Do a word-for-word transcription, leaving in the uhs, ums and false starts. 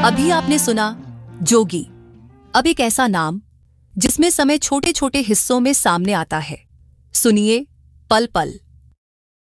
अभी आपने सुना जोगी। अब एक ऐसा नाम जिसमें समय छोटे छोटे हिस्सों में सामने आता है। सुनिए पल पल।